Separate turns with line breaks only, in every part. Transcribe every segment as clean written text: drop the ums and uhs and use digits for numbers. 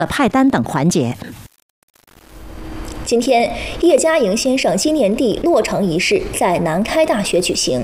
派单等环节。
今天，叶嘉莹先生纪念地落成仪式在南开大学举行。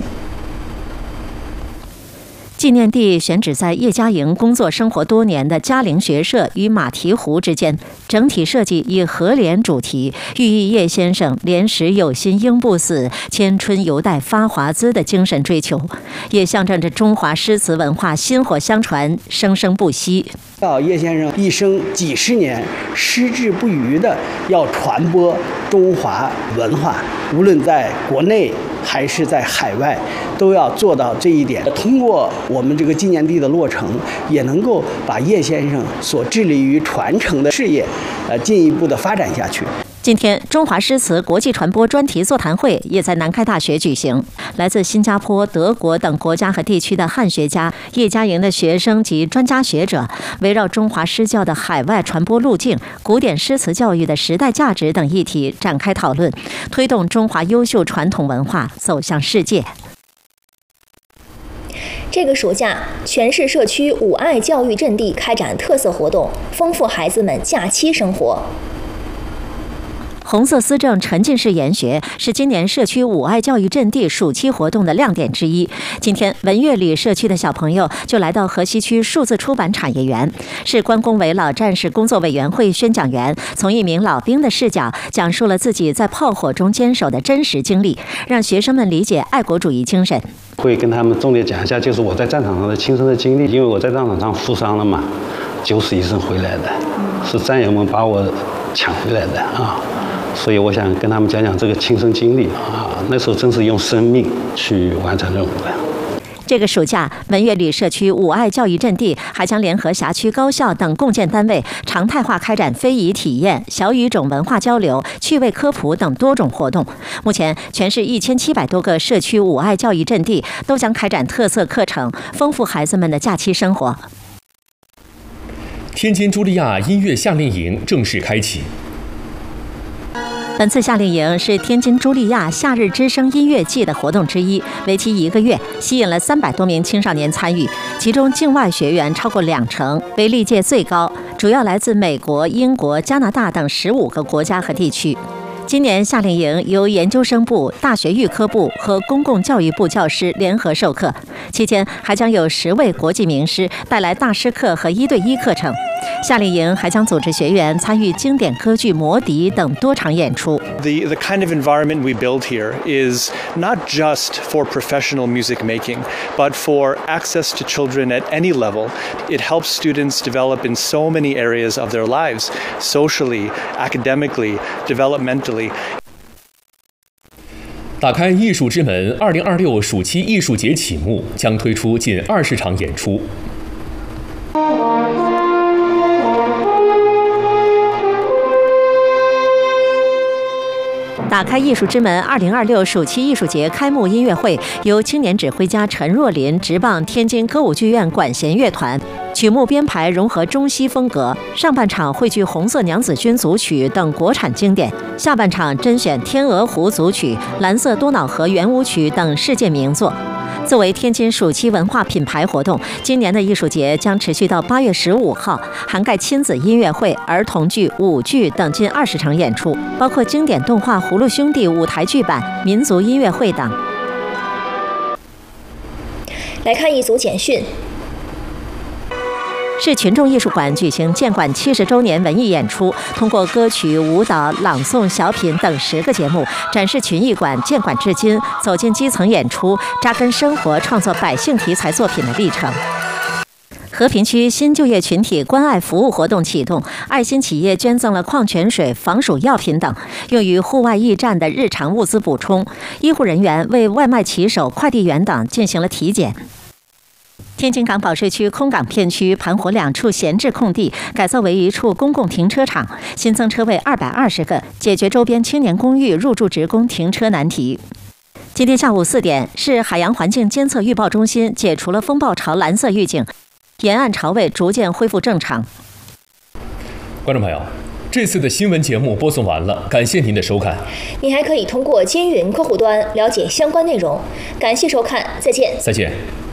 纪念地选址在叶嘉莹工作生活多年的嘉陵学社与马蹄湖之间，整体设计以和联主题，寓意叶先生莲时有心应不死，千春犹待发华滋的精神追求，也象征着中华诗词文化薪火相传，生生不息。
叶先生一生几十年矢志不渝的要传播中华文化，无论在国内还是在海外，都要做到这一点。通过我们这个纪念地的落成，也能够把叶先生所致力于传承的事业，进一步的发展下去。
今天，中华诗词国际传播专题座谈会也在南开大学举行。来自新加坡、德国等国家和地区的汉学家、叶嘉莹的学生及专家学者，围绕中华诗教的海外传播路径、古典诗词教育的时代价值等议题展开讨论，推动中华优秀传统文化走向世界。
这个暑假，全市社区5爱教育阵地开展特色活动，丰富孩子们假期生活。
红色思政沉浸式研学是今年社区5爱教育阵地暑期活动的亮点之一。今天，文乐里社区的小朋友就来到河西区数字出版产业园，是关公为老战士工作委员会宣讲员从一名老兵的视角讲述了自己在炮火中坚守的真实经历，让学生们理解爱国主义精神。
会跟他们重点讲一下，就是我在战场上的亲身的经历，因为我在战场上负伤了嘛，9死1生回来的，是战友们把我抢回来的啊。所以我想跟他们讲讲这个亲身经历啊，那时候真是用生命去完成任务的。
这个暑假，文乐里社区5爱教育阵地还将联合辖区高校等共建单位，常态化开展非遗体验、小语种文化交流、趣味科普等多种活动。目前，全市1700多个社区5爱教育阵地都将开展特色课程，丰富孩子们的假期生活。
天津茱莉亚音乐夏令营正式开启。
本次夏令营是天津茱莉亚夏日之声音乐季的活动之一，为期1个月，吸引了300多名青少年参与，其中境外学员超过20%，为历届最高，主要来自美国、英国、加拿大等15个国家和地区。今年夏令营由研究生部、大学预科部和公共教育部教师联合授课，期间还将有10位国际名师带来大师课和1对1课程。夏令营还将组织学员参与经典歌剧《魔笛》等多场演出。
The kind of environment we build here is not just for professional music making, but for access to children at any level. It helps students develop in so many areas of their lives, socially, academically, developmentally.
打开艺术之门，2026暑期艺术节启幕，将推出近20场演出。
打开艺术之门2026暑期艺术节开幕音乐会由青年指挥家陈若琳执棒天津歌舞剧院管弦乐团，曲目编排融合中西风格，上半场汇聚红色娘子军组曲等国产经典，下半场甄选天鹅湖组曲、蓝色多瑙河圆舞曲等世界名作。作为天津暑期文化品牌活动，今年的艺术节将持续到8月15号，涵盖亲子音乐会、儿童剧、舞剧等近20场演出，包括经典动画《葫芦兄弟》舞台剧版、民族音乐会等。
来看一组简讯。
市群众艺术馆举行建馆70周年文艺演出，通过歌曲、舞蹈、朗诵、小品等10个节目，展示群艺馆建馆至今走进基层演出、扎根生活、创作百姓题材作品的历程。和平区新就业群体关爱服务活动启动，爱心企业捐赠了矿泉水、防暑药品等，用于户外驿站的日常物资补充。医护人员为外卖骑手、快递员等进行了体检。天津港保税区空港片区盘活2处闲置空地，改造为1处公共停车场，新增车位220个，解决周边青年公寓入住职工停车难题。今天下午4点，市海洋环境监测预报中心解除了风暴潮蓝色预警，沿岸潮位逐渐恢复正常。
观众朋友，这次的新闻节目播送完了，感谢您的收看。
你还可以通过金云客户端了解相关内容。感谢收看，再见。
再见。